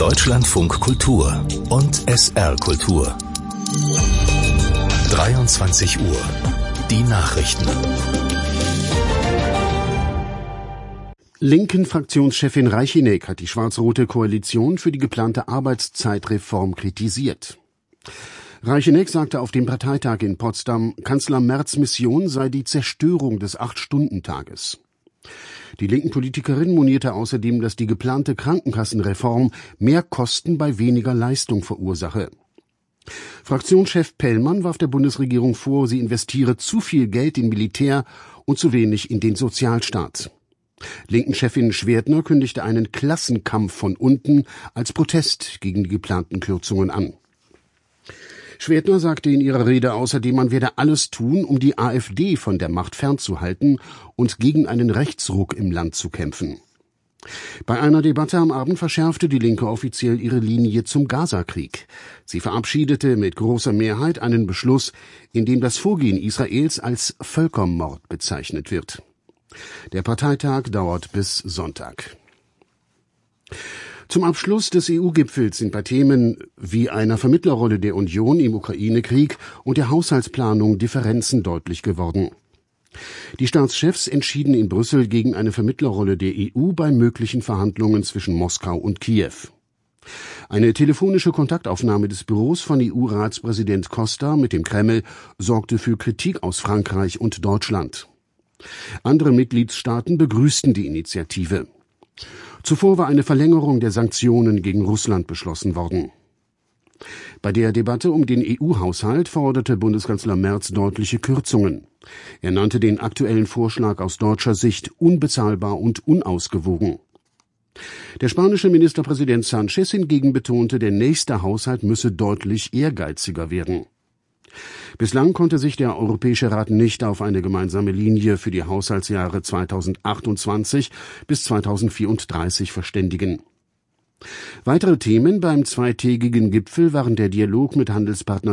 Deutschlandfunk Kultur und SR Kultur. 23 Uhr. Die Nachrichten. Linken-Fraktionschefin Reichinek hat die schwarz-rote Koalition für die geplante Arbeitszeitreform kritisiert. Reichinek sagte auf dem Parteitag in Potsdam, Kanzler Merz' Mission sei die Zerstörung des 8-Stunden-Tages. Die linken Politikerin monierte außerdem, dass die geplante Krankenkassenreform mehr Kosten bei weniger Leistung verursache. Fraktionschef Pellmann warf der Bundesregierung vor, sie investiere zu viel Geld in Militär und zu wenig in den Sozialstaat. Linken-Chefin Schwertner kündigte einen Klassenkampf von unten als Protest gegen die geplanten Kürzungen an. Schwertner sagte in ihrer Rede außerdem, man werde alles tun, um die AfD von der Macht fernzuhalten und gegen einen Rechtsruck im Land zu kämpfen. Bei einer Debatte am Abend verschärfte die Linke offiziell ihre Linie zum Gaza-Krieg. Sie verabschiedete mit großer Mehrheit einen Beschluss, in dem das Vorgehen Israels als Völkermord bezeichnet wird. Der Parteitag dauert bis Sonntag. Zum Abschluss des EU-Gipfels sind bei Themen wie einer Vermittlerrolle der Union im Ukraine-Krieg und der Haushaltsplanung Differenzen deutlich geworden. Die Staatschefs entschieden in Brüssel gegen eine Vermittlerrolle der EU bei möglichen Verhandlungen zwischen Moskau und Kiew. Eine telefonische Kontaktaufnahme des Büros von EU-Ratspräsident Costa mit dem Kreml sorgte für Kritik aus Frankreich und Deutschland. Andere Mitgliedstaaten begrüßten die Initiative. Zuvor war eine Verlängerung der Sanktionen gegen Russland beschlossen worden. Bei der Debatte um den EU-Haushalt forderte Bundeskanzler Merz deutliche Kürzungen. Er nannte den aktuellen Vorschlag aus deutscher Sicht unbezahlbar und unausgewogen. Der spanische Ministerpräsident Sánchez hingegen betonte, der nächste Haushalt müsse deutlich ehrgeiziger werden. Bislang konnte sich der Europäische Rat nicht auf eine gemeinsame Linie für die Haushaltsjahre 2028 bis 2034 verständigen. Weitere Themen beim zweitägigen Gipfel waren der Dialog mit Handelspartnern